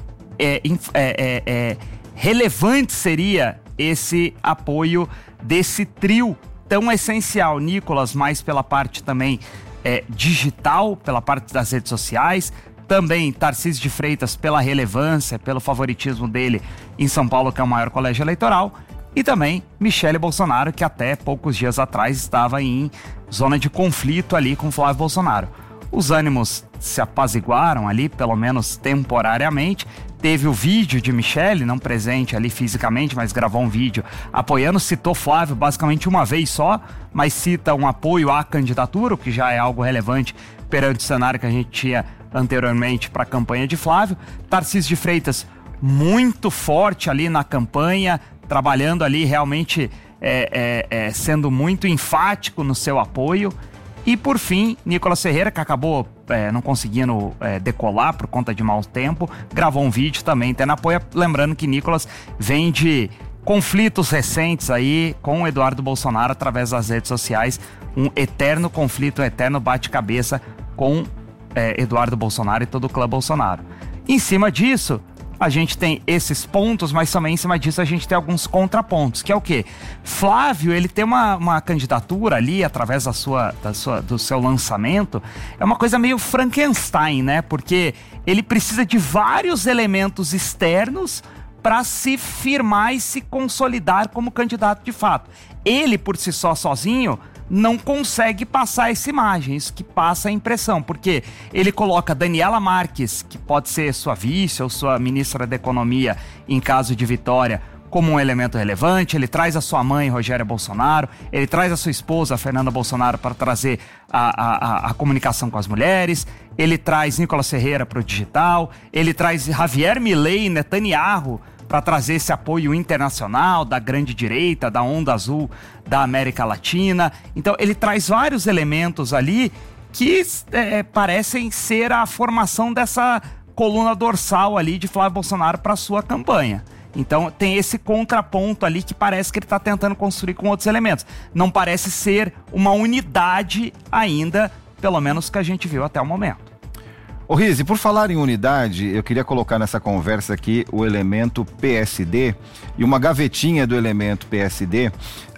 S5: relevante seria esse apoio desse trio tão essencial. Nicolas mais pela parte também digital, pela parte das redes sociais, também Tarcísio de Freitas pela relevância, pelo favoritismo dele em São Paulo, que é o maior colégio eleitoral, e também Michele Bolsonaro, que até poucos dias atrás estava em zona de conflito ali com Flávio Bolsonaro. Os ânimos se apaziguaram ali, pelo menos temporariamente. Teve o vídeo de Michele, não presente ali fisicamente, mas gravou um vídeo apoiando, citou Flávio basicamente uma vez só, mas cita um apoio à candidatura, o que já é algo relevante perante o cenário que a gente tinha anteriormente para a campanha de Flávio. Tarcísio de Freitas muito forte ali na campanha, trabalhando ali realmente sendo muito enfático no seu apoio. E por fim, Nicolas Ferreira, que acabou não conseguindo decolar por conta de mau tempo, gravou um vídeo também tendo apoio. Lembrando que Nicolas vem de conflitos recentes aí com o Eduardo Bolsonaro através das redes sociais, um eterno conflito, um eterno bate-cabeça com Eduardo Bolsonaro e todo o clã Bolsonaro. Em cima disso, a gente tem esses pontos, mas também em cima disso a gente tem alguns contrapontos, que é o quê? Flávio, ele tem uma candidatura ali, através do seu lançamento, é uma coisa meio Frankenstein, né? Porque ele precisa de vários elementos externos para se firmar e se consolidar como candidato de fato. Ele, por si só, sozinho, não consegue passar essa imagem, isso que passa a impressão, porque ele coloca Daniela Marques, que pode ser sua vice ou sua ministra da Economia em caso de vitória, como um elemento relevante. Ele traz a sua mãe, Rogéria Bolsonaro, ele traz a sua esposa, Fernanda Bolsonaro, para trazer a comunicação com as mulheres, ele traz Nicolas Ferreira para o digital, ele traz Javier Milei e Netanyahu para trazer esse apoio internacional da grande direita, da onda azul da América Latina. Então ele traz vários elementos ali que parecem ser a formação dessa coluna dorsal ali de Flávio Bolsonaro para sua campanha. Então tem esse contraponto ali que parece que ele está tentando construir com outros elementos. Não parece ser uma unidade ainda, pelo menos que a gente viu até o momento.
S10: Ô Rizzi, por falar em unidade, eu queria colocar nessa conversa aqui o elemento PSD e uma gavetinha do elemento PSD,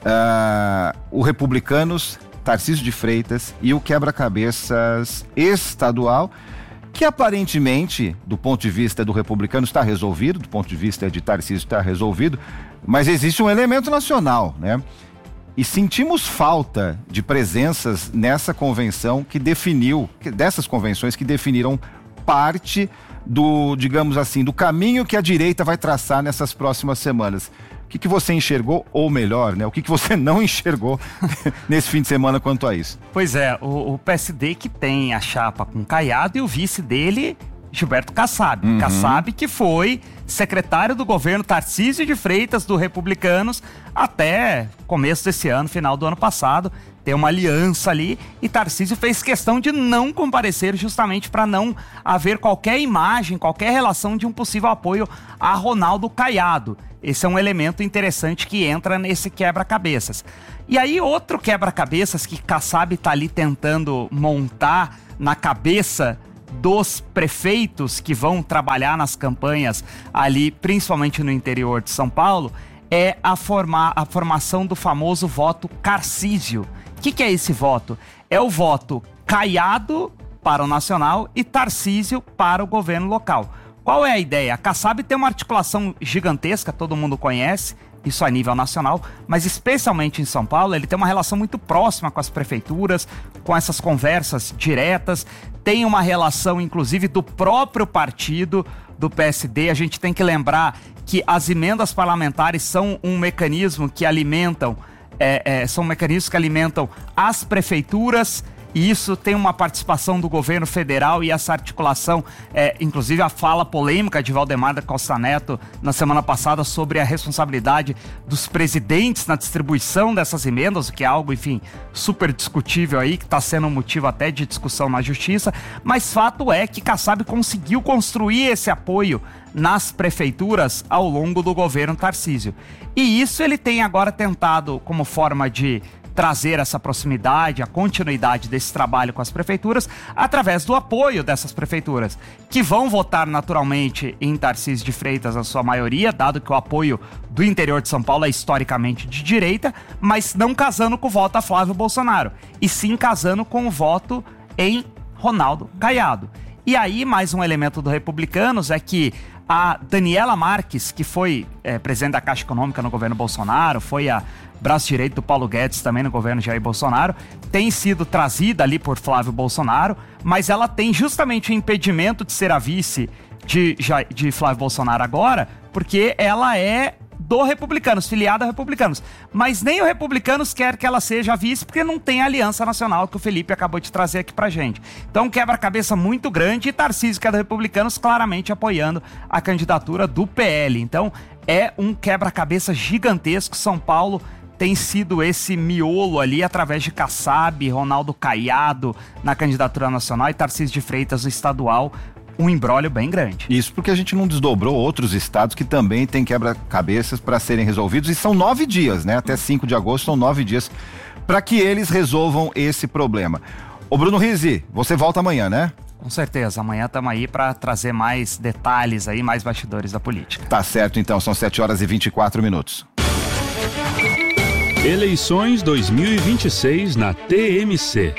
S10: o Republicanos, Tarcísio de Freitas e o quebra-cabeças estadual, que aparentemente, do ponto de vista do Republicano, está resolvido, do ponto de vista de Tarcísio está resolvido, mas existe um elemento nacional, né? E sentimos falta de presenças nessa convenção dessas convenções que definiram parte do, digamos assim, do caminho que a direita vai traçar nessas próximas semanas. O que você enxergou, ou melhor, né? O que você não enxergou nesse fim de semana quanto a isso?
S5: Pois é, o PSD que tem a chapa com Caiado e o vice dele, Gilberto Kassab. Kassab que foi secretário do governo Tarcísio de Freitas, do Republicanos, até começo desse ano, final do ano passado. Tem uma aliança ali e Tarcísio fez questão de não comparecer justamente para não haver qualquer imagem, qualquer relação de um possível apoio a Ronaldo Caiado. Esse é um elemento interessante que entra nesse quebra-cabeças. E aí outro quebra-cabeças que Kassab está ali tentando montar na cabeça dos prefeitos que vão trabalhar nas campanhas ali, principalmente no interior de São Paulo, é a formação do famoso voto Tarcísio. O que é esse voto? É o voto Caiado para o nacional e Tarcísio para o governo local. Qual é a ideia? A Kassab tem uma articulação gigantesca, todo mundo conhece, isso a nível nacional, mas especialmente em São Paulo, ele tem uma relação muito próxima com as prefeituras, com essas conversas diretas, tem uma relação inclusive do próprio partido, do PSD. A gente tem que lembrar que as emendas parlamentares são um mecanismo que alimentam são mecanismos que alimentam as prefeituras, e isso tem uma participação do governo federal, e essa articulação, inclusive a fala polêmica de Valdemar da Costa Neto na semana passada sobre a responsabilidade dos presidentes na distribuição dessas emendas, o que é algo, enfim, super discutível aí, que está sendo um motivo até de discussão na justiça, mas fato é que Kassab conseguiu construir esse apoio nas prefeituras ao longo do governo Tarcísio. E isso ele tem agora tentado, como forma de trazer essa proximidade, a continuidade desse trabalho com as prefeituras, através do apoio dessas prefeituras, que vão votar naturalmente em Tarcísio de Freitas na sua maioria, dado que o apoio do interior de São Paulo é historicamente de direita, mas não casando com o voto a Flávio Bolsonaro, e sim casando com o voto em Ronaldo Caiado. E aí, mais um elemento do Republicanos é que a Daniela Marques, que foi presidente da Caixa Econômica no governo Bolsonaro, foi a braço direito do Paulo Guedes também no governo Jair Bolsonaro, tem sido trazida ali por Flávio Bolsonaro, mas ela tem justamente o impedimento de ser a vice de Flávio Bolsonaro agora, porque ela é do Republicanos, filiada a Republicanos. Mas nem o Republicanos quer que ela seja a vice, porque não tem a aliança nacional que o Felipe acabou de trazer aqui pra gente. Então, quebra-cabeça muito grande, e Tarcísio, que é do Republicanos, claramente apoiando a candidatura do PL. Então, é um quebra-cabeça gigantesco. São Paulo tem sido esse miolo ali, através de Kassab, Ronaldo Caiado na candidatura nacional e Tarcísio de Freitas no estadual. Um imbróglio bem grande.
S10: Isso porque a gente não desdobrou outros estados que também têm quebra-cabeças para serem resolvidos, e são 9 dias, né? Até 5 de agosto são 9 dias para que eles resolvam esse problema. Ô Bruno Rizzi, você volta amanhã, né?
S5: Com certeza, amanhã estamos aí para trazer mais detalhes aí, mais bastidores da política.
S10: Tá certo, então, são 7h24.
S14: Eleições 2026 na TMC.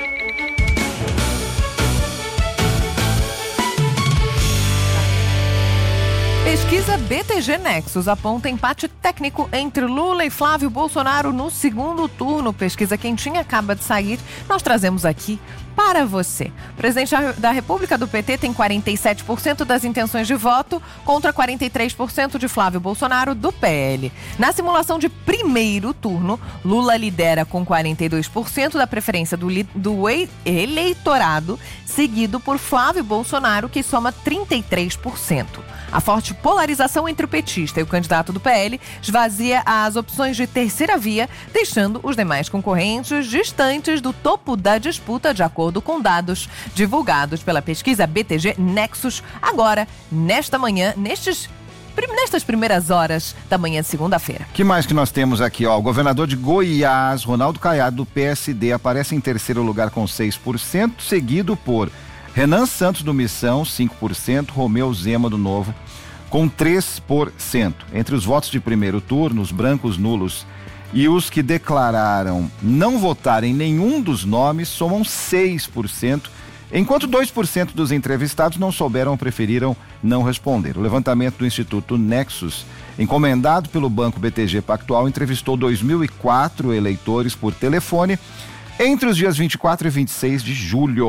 S9: Pesquisa BTG Nexus aponta empate técnico entre Lula e Flávio Bolsonaro no segundo turno. Pesquisa quentinha acaba de sair. Nós trazemos aqui para você. O presidente da República do PT tem 47% das intenções de voto contra 43% de Flávio Bolsonaro do PL. Na simulação de primeiro turno, Lula lidera com 42% da preferência do eleitorado, seguido por Flávio Bolsonaro, que soma 33%. A forte polarização entre o petista e o candidato do PL esvazia as opções de terceira via, deixando os demais concorrentes distantes do topo da disputa, de acordo com dados divulgados pela pesquisa BTG Nexus, agora, nesta manhã, nestas primeiras horas da manhã de segunda-feira.
S10: Que mais que nós temos aqui, ó? O governador de Goiás, Ronaldo Caiado, do PSD, aparece em terceiro lugar com 6%, seguido por Renan Santos do Missão, 5%, Romeu Zema do Novo, com 3%. Entre os votos de primeiro turno, os brancos nulos e os que declararam não votar em nenhum dos nomes somam 6%, enquanto 2% dos entrevistados não souberam ou preferiram não responder. O levantamento do Instituto Nexus, encomendado pelo Banco BTG Pactual, entrevistou 2.004 eleitores por telefone entre os dias 24 e 26 de julho.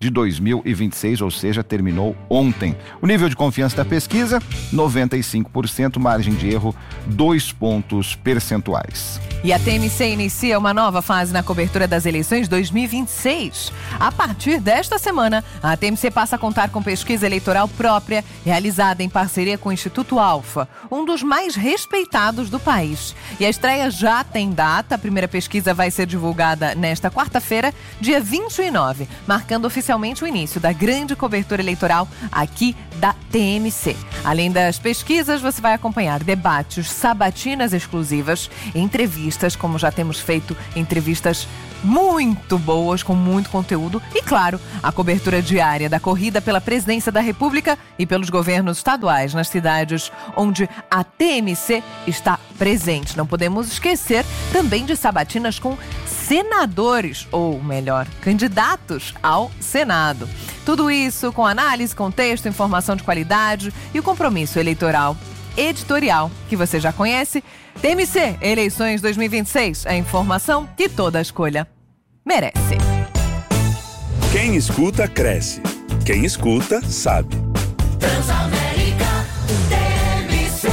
S10: de 2026, ou seja, terminou ontem. O nível de confiança da pesquisa, 95%, margem de erro, 2 pontos percentuais.
S9: E a TMC inicia uma nova fase na cobertura das eleições 2026. A partir desta semana, a TMC passa a contar com pesquisa eleitoral própria, realizada em parceria com o Instituto Alfa, um dos mais respeitados do país. E a estreia já tem data. A primeira pesquisa vai ser divulgada nesta quarta-feira, dia 29, marcando oficialmente o início da grande cobertura eleitoral aqui da TMC. Além das pesquisas, você vai acompanhar debates, sabatinas exclusivas, entrevistas, como já temos feito, entrevistas muito boas, com muito conteúdo e, claro, a cobertura diária da corrida pela presidência da República e pelos governos estaduais nas cidades onde a TMC está presente. Não podemos esquecer também de sabatinas com senadores, ou melhor, candidatos ao Senado. Tudo isso com análise, contexto, informação de qualidade e o compromisso eleitoral editorial que você já conhece. TMC, eleições 2026, a informação que toda escolha merece.
S14: Quem escuta, cresce. Quem escuta, sabe.
S12: Transamérica TMC.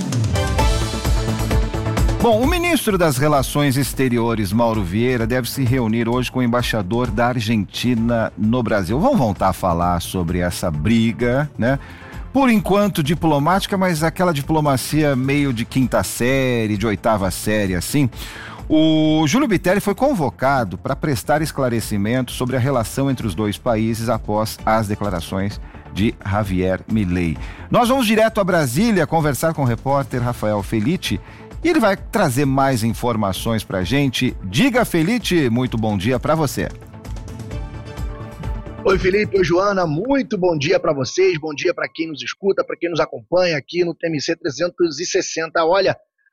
S10: Bom, o ministro das Relações Exteriores, Mauro Vieira, deve se reunir hoje com o embaixador da Argentina no Brasil. Vamos voltar a falar sobre essa briga, né? Por enquanto diplomática, mas aquela diplomacia meio de quinta série, de oitava série, assim. O Júlio Bitelli foi convocado para prestar esclarecimentos sobre a relação entre os dois países após as declarações de Javier Milei. Nós vamos direto a Brasília conversar com o repórter Rafael Felitti e ele vai trazer mais informações para a gente. Diga, Felitti, muito bom dia para você.
S15: Oi, Felipe, oi, Joana, muito bom dia para vocês, bom dia para quem nos escuta, para quem nos acompanha aqui no TMC 360. Olha,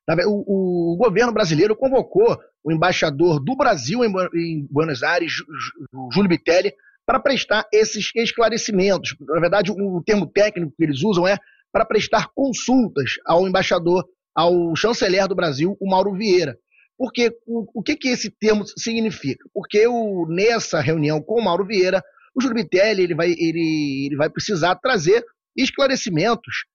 S15: o governo brasileiro convocou o embaixador do Brasil em Buenos Aires, Júlio Bitelli, para prestar esses esclarecimentos. Na verdade, o termo técnico que eles usam é para prestar consultas ao embaixador, ao chanceler do Brasil, o Mauro Vieira. Porque o que esse termo significa? Porque nessa reunião com o Mauro Vieira, o Júlio Bitelli ele vai precisar trazer esclarecimentos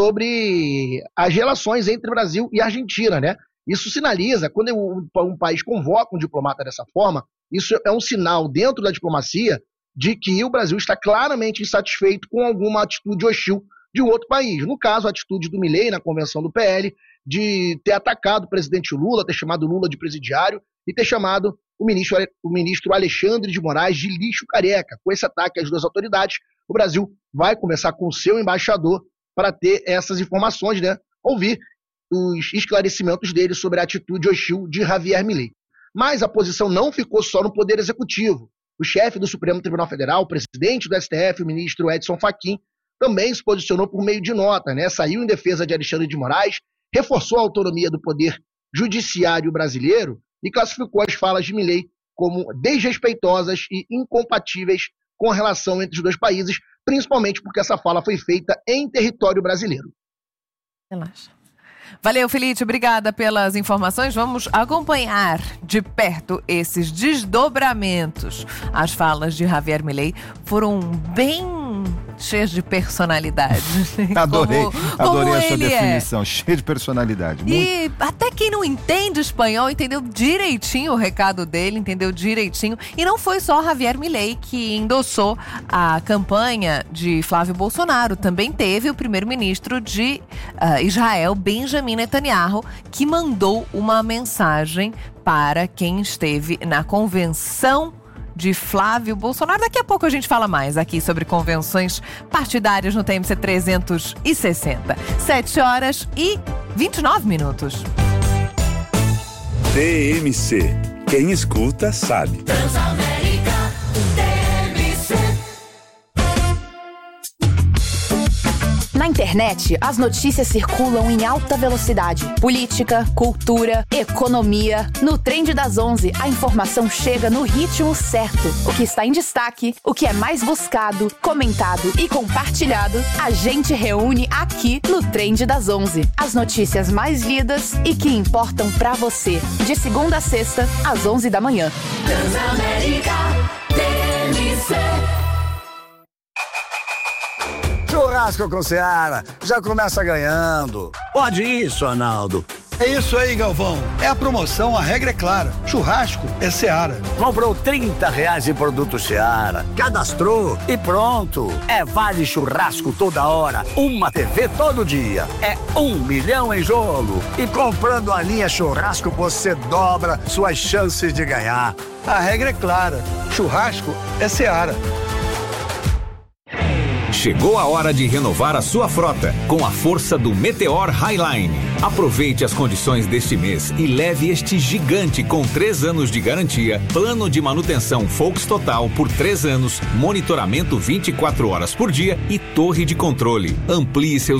S15: sobre as relações entre Brasil e Argentina, né? Isso sinaliza, quando um país convoca um diplomata dessa forma, isso é um sinal dentro da diplomacia de que o Brasil está claramente insatisfeito com alguma atitude hostil de um outro país. No caso, a atitude do Milei na convenção do PL, de ter atacado o presidente Lula, ter chamado Lula de presidiário e ter chamado o ministro Alexandre de Moraes de lixo careca. Com esse ataque às duas autoridades, o Brasil vai conversar com o seu embaixador para ter essas informações, né? Ouvir os esclarecimentos dele sobre a atitude hostil de Javier Milei. Mas a posição não ficou só no Poder Executivo. O chefe do Supremo Tribunal Federal, o presidente do STF, o ministro Edson Fachin, também se posicionou por meio de nota, né? Saiu em defesa de Alexandre de Moraes, reforçou a autonomia do Poder Judiciário brasileiro e classificou as falas de Milei como desrespeitosas e incompatíveis com a relação entre os dois países, principalmente porque essa fala foi feita em território brasileiro.
S9: Relaxa. Valeu, Felipe, obrigada pelas informações. Vamos acompanhar de perto esses desdobramentos. As falas de Javier Milei foram bem cheias de personalidade.
S10: Adorei a sua definição, cheia de personalidade.
S9: E até quem não entende espanhol entendeu direitinho o recado dele, entendeu direitinho. E não foi só Javier Milei que endossou a campanha de Flávio Bolsonaro. Também teve o primeiro-ministro de Israel, Benjamin Netanyahu, que mandou uma mensagem para quem esteve na convenção de Flávio Bolsonaro. Daqui a pouco a gente fala mais aqui sobre convenções partidárias no TMC 360. 7h29.
S14: TMC. Quem escuta, sabe.
S12: Transamérica TMC.
S1: Na internet, as notícias circulam em alta velocidade. Política, cultura, economia. No Trend das 11, a informação chega no ritmo certo. O que está em destaque, o que é mais buscado, comentado e compartilhado, a gente reúne aqui no Trend das 11. As notícias mais lidas e que importam pra você. De segunda a sexta, às 11 da manhã.
S12: Transamérica TMC.
S6: churrasco com Seara. Já começa ganhando.
S18: Pode isso, Arnaldo. É isso aí, Galvão. É a promoção, a regra é clara. Churrasco é Seara.
S6: Comprou R$30 em produtos Seara. Cadastrou e pronto. É vale churrasco toda hora. Uma TV todo dia. É 1 milhão em jogo. E comprando a linha churrasco, você dobra suas chances de ganhar.
S18: A regra é clara. Churrasco é Seara.
S12: Chegou a hora de renovar a sua frota com a força do Meteor Highline. Aproveite as condições deste mês e leve este gigante com 3 anos de garantia, plano de manutenção Volks Total por 3 anos, monitoramento 24 horas por dia e torre de controle. Amplie seus